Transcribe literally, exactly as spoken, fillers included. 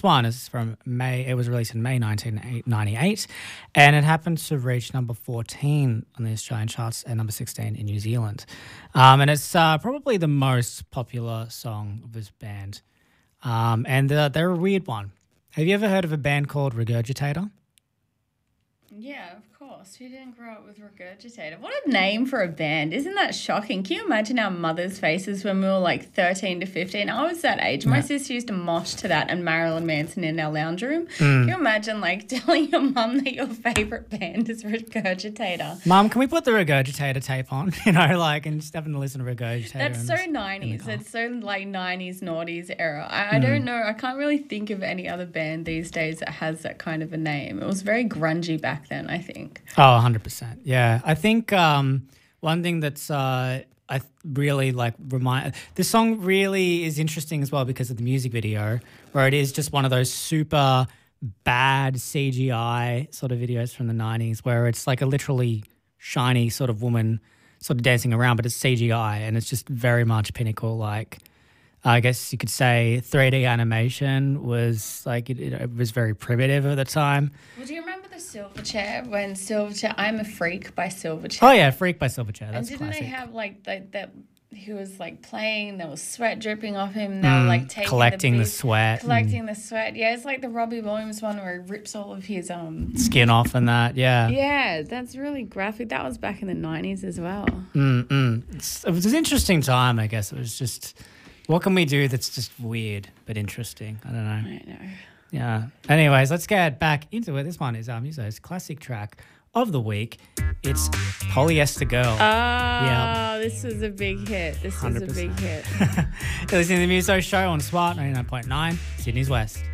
this one is from May. It was released in May nineteen ninety-eight, and it happened to reach number fourteen on the Australian charts and number sixteen in New Zealand. Um, and it's uh, probably the most popular song of this band. Um, and uh, they're a weird one. Have you ever heard of a band called Regurgitator? Yeah, of course. Who didn't grow up with Regurgitator? What a name for a band. Isn't that shocking? Can you imagine our mothers' faces when we were like thirteen to fifteen? I was that age. My yeah. sister used to mosh to that and Marilyn Manson in our lounge room. Mm. Can you imagine like telling your mum that your favourite band is Regurgitator? Mum, can we put the Regurgitator tape on? You know, like, and just having to listen to Regurgitator. That's so nineties. It's so like nineties, noughties era. I, I mm. don't know. I can't really think of any other band these days that has that kind of a name. It was very grungy back then, I think. Oh, one hundred percent. Yeah. I think um, one thing that's uh, I really like remind this song really is interesting as well because of the music video, where it is just one of those super bad C G I sort of videos from the nineties where it's like a literally shiny sort of woman sort of dancing around, but it's C G I and it's just very much pinnacle. Like, I guess you could say three D animation was like, it, it was very primitive at the time. Well, do you remember the Silverchair when Silverchair, I'm a Freak by Silverchair? Oh yeah, Freak by Silverchair. That's and didn't classic. They have like the, that he was like playing, there was sweat dripping off him, they mm, were like taking collecting the, the beat, sweat. Collecting and the sweat. Yeah, it's like the Robbie Williams one where he rips all of his um skin off and that, yeah. Yeah, that's really graphic. That was back in the nineties as well. Mm-mm. It's, it was an interesting time, I guess. It was just, what can we do that's just weird but interesting? I don't know. I know. Yeah. Anyways, let's get back into it. This one is um, Muso's classic track of the week. It's Polyester Girl. Ah, yeah. This was a big hit. This was a big hit. You're listening to the Muso Show on Smart ninety-nine point nine, Sydney's West.